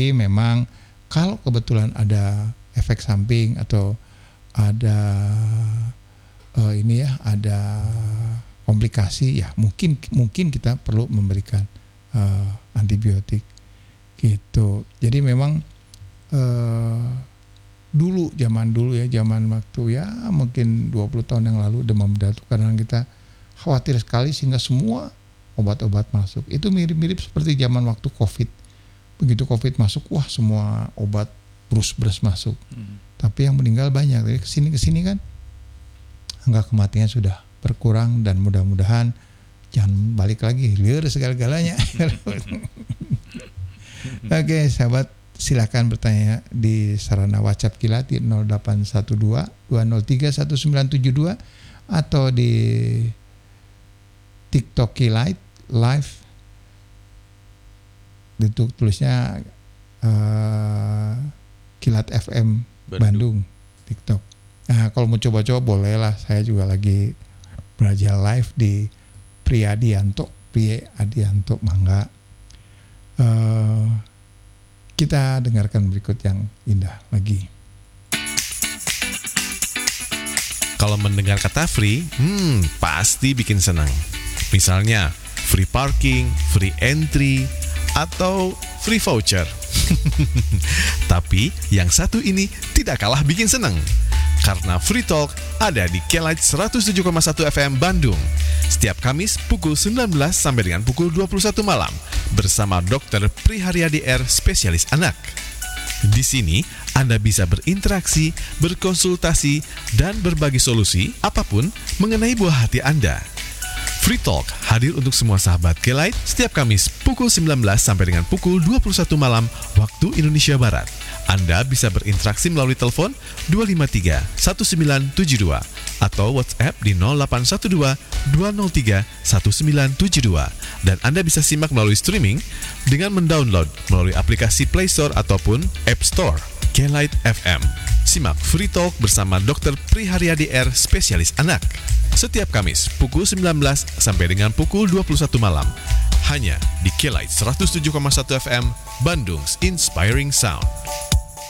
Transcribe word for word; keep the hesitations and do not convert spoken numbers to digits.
Memang kalau kebetulan ada efek samping atau ada uh, ini ya, ada komplikasi ya, mungkin mungkin kita perlu memberikan uh, antibiotik gitu. Jadi memang uh, dulu zaman dulu ya, zaman waktu ya mungkin dua puluh tahun yang lalu demam berdarah itu kadang kita khawatir sekali sehingga semua obat-obat masuk. Itu mirip-mirip seperti zaman waktu Covid. Begitu Covid masuk, wah semua obat brus-brus masuk. Hmm. Tapi yang meninggal banyak. Jadi kesini-kesini kan angka kematian sudah berkurang dan mudah-mudahan jangan balik lagi liar segala-galanya. Oke, sahabat, silakan bertanya di sarana WhatsApp Kilat di nol delapan satu dua dua nol tiga satu sembilan tujuh dua atau di TikTok Kilat live. Itu tulisnya uh, Kilat F M Bandung, Bandung TikTok. Nah, kalau mau coba-coba bolehlah, saya juga lagi belajar live di Priyadianto, Priyadianto, mangga. Uh, kita dengarkan berikut yang indah lagi. Kalau mendengar kata free, hmm, pasti bikin senang. Misalnya free parking, free entry, atau free voucher. Tapi yang satu ini tidak kalah bikin senang. Karena Free Talk ada di Kelight seratus tujuh koma satu F M Bandung. Setiap Kamis pukul sembilan belas sampai dengan pukul dua puluh satu malam bersama dokter Priharyadi R, spesialis anak. Di sini Anda bisa berinteraksi, berkonsultasi, dan berbagi solusi apapun mengenai buah hati Anda. Free Talk hadir untuk semua sahabat Kelight setiap Kamis pukul sembilan belas sampai dengan pukul dua puluh satu malam waktu Indonesia Barat. Anda bisa berinteraksi melalui telepon dua lima tiga satu sembilan tujuh dua atau WhatsApp di nol delapan satu dua dua nol tiga satu sembilan tujuh dua, dan Anda bisa simak melalui streaming dengan mendownload melalui aplikasi Play Store ataupun App Store. Kelight F M. Simak Free Talk bersama dokter Priharyadi R, spesialis anak. Setiap Kamis pukul sembilan belas sampai dengan pukul dua puluh satu malam. Hanya di Kelight seratus tujuh koma satu F M, Bandung's Inspiring Sound.